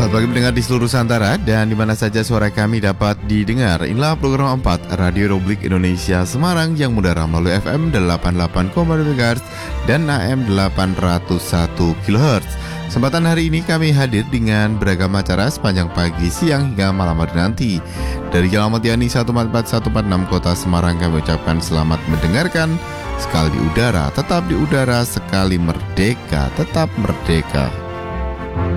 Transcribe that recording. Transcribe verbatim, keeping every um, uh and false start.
Selamat pagi mendengar di seluruh Nusantara dan di mana saja suara kami dapat didengar. Inilah program empat Radio Republik Indonesia Semarang yang mengudara melalui F M delapan puluh delapan koma dua MHz dan A M delapan ratus satu kilohertz. Kesempatan hari ini kami hadir dengan beragam acara sepanjang pagi, siang hingga malam hari nanti. Dari Jalan Ahmad Yani satu empat empat satu empat enam Kota Semarang kami ucapkan selamat mendengarkan. Sekali di udara, tetap di udara, sekali merdeka, tetap merdeka.